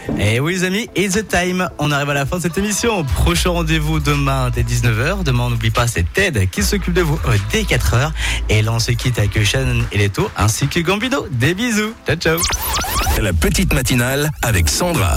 Et oui les amis, it's the time. On arrive à la fin de cette émission. Prochain rendez-vous demain dès 19h. Demain on n'oublie pas, c'est Ted qui s'occupe de vous dès 4h. Et là on se quitte avec Shannon et Leto ainsi que Gambino. Des bisous. Ciao ciao. La petite matinale avec Sandra.